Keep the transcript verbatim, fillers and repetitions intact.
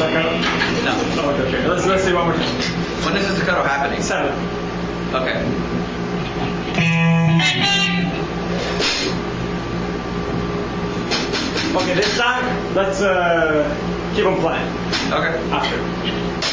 staccato? No. Oh, okay, okay. Let's let's see one more time. When is the staccato happening? Seven. Okay. Okay, this time let's uh, keep on playing Okay. after.